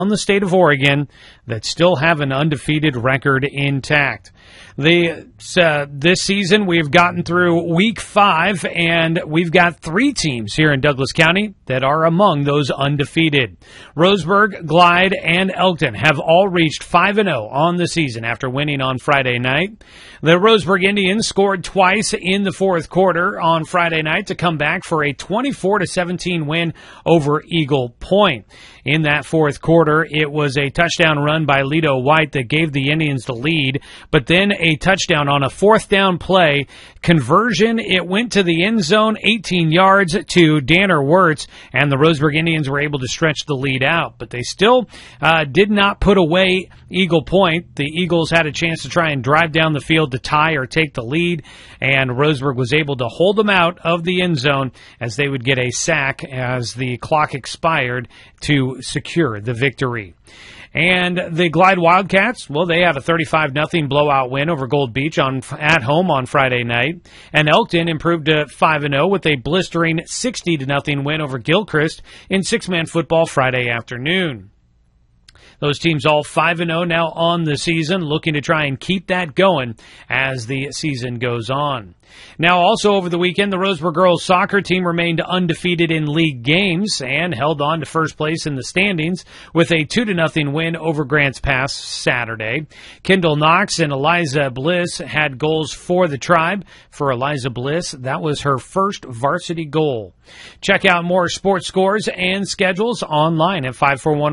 on the state of Oregon that still have an undefeated record intact. This season, we've gotten through Week 5, and we've got 3 teams here in Douglas County that are among those undefeated. Roseburg, Glide, and Elkton have all reached 5-0 on the season after winning on Friday night. The Roseburg Indians scored twice in the fourth quarter on Friday night to come back for a 24-17 win over Eagle Point. In that fourth quarter, it was a touchdown run by Lito White that gave the Indians the lead, but then a touchdown on a fourth down play. Conversion, it went to the end zone, 18 yards to Danner Wirtz, and the Roseburg Indians were able to stretch the lead out. But they still did not put away Eagle Point. The Eagles had a chance to try and drive down the field to tie or take the lead, and Roseburg was able to hold them out of the end zone as they would get a sack as the clock expired to secure the victory. And the Glide Wildcats, well, they had a 35-0 blowout win over Gold Beach at home on Friday night. And Elkton improved to 5-0 with a blistering 60-0 win over Gilchrist in six-man football Friday afternoon. Those teams all 5-0 now on the season, looking to try and keep that going as the season goes on. Now, also over the weekend, the Roseburg girls soccer team remained undefeated in league games and held on to first place in the standings with a 2-0 win over Grants Pass Saturday. Kendall Knox and Eliza Bliss had goals for the Tribe. For Eliza Bliss, that was her first varsity goal. Check out more sports scores and schedules online at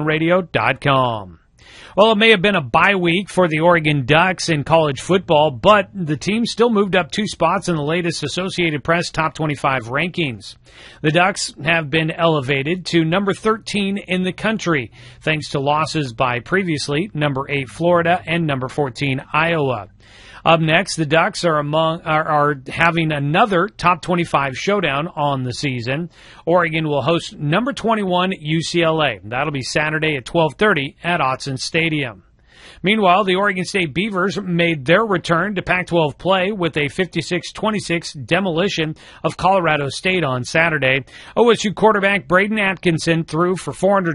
541radio.com. Well, it may have been a bye week for the Oregon Ducks in college football, but the team still moved up 2 spots in the latest Associated Press Top 25 rankings. The Ducks have been elevated to number 13 in the country, thanks to losses by previously number 8 Florida and number 14 Iowa. Up next, the Ducks are having another top 25 showdown on the season. Oregon will host number 21 UCLA. That'll be Saturday at 12:30 at Autzen Stadium. Meanwhile, the Oregon State Beavers made their return to Pac-12 play with a 56-26 demolition of Colorado State on Saturday. OSU quarterback Braden Atkinson threw for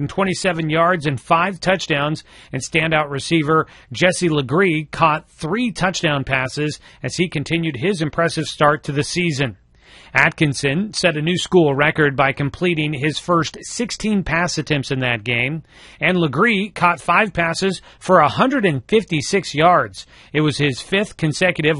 427 yards and 5 touchdowns, and standout receiver Jesse Legree caught 3 touchdown passes as he continued his impressive start to the season. Atkinson set a new school record by completing his first 16 pass attempts in that game, and Legree caught 5 passes for 156 yards. It was his 5th consecutive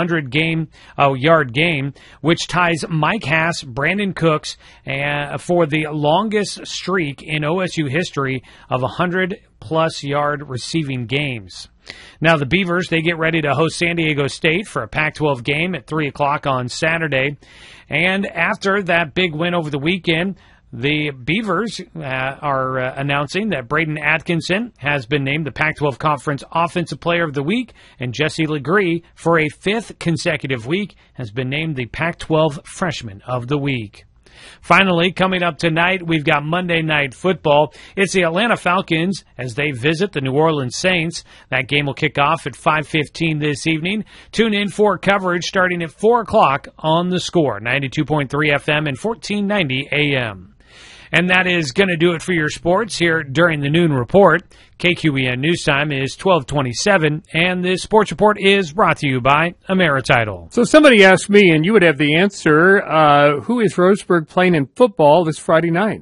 100-yard game, which ties Mike Hass, Brandon Cooks, for the longest streak in OSU history of 100-plus yard receiving games. Now the Beavers, they get ready to host San Diego State for a Pac-12 game at 3 o'clock on Saturday. And after that big win over the weekend, the Beavers are announcing that Braden Atkinson has been named the Pac-12 Conference Offensive Player of the Week, and Jesse Legree, for a 5th consecutive week, has been named the Pac-12 Freshman of the Week. Finally, coming up tonight, we've got Monday Night Football. It's the Atlanta Falcons as they visit the New Orleans Saints. That game will kick off at 5:15 this evening. Tune in for coverage starting at 4 o'clock on The Score, 92.3 FM and 1490 AM. And that is going to do it for your sports here during the Noon Report. KQEN News Time is 12:27, and this sports report is brought to you by Ameritidal. So somebody asked me, and you would have the answer, who is Roseburg playing in football this Friday night?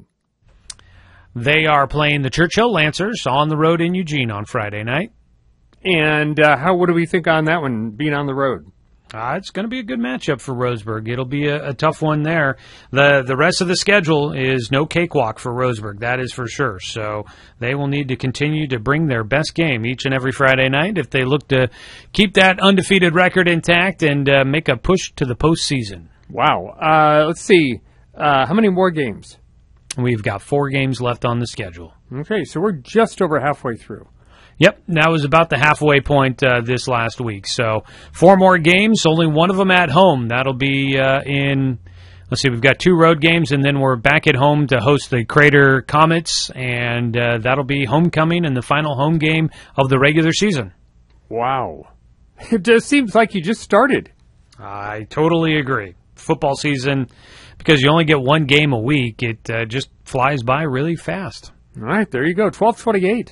They are playing the Churchill Lancers on the road in Eugene on Friday night. And what do we think on that one, being on the road? It's going to be a good matchup for Roseburg. It'll be a tough one there. The rest of the schedule is no cakewalk for Roseburg, that is for sure. So they will need to continue to bring their best game each and every Friday night if they look to keep that undefeated record intact and make a push to the postseason. Wow. Let's see. How many more games? We've got 4 games left on the schedule. Okay, so we're just over halfway through. Yep, that was about the halfway point this last week. So 4 more games, only one of them at home. That'll be we've got 2 road games, and then we're back at home to host the Crater Comets, and that'll be homecoming and the final home game of the regular season. Wow. It just seems like you just started. I totally agree. Football season, because you only get 1 game a week, it just flies by really fast. All right, there you go. 12:28.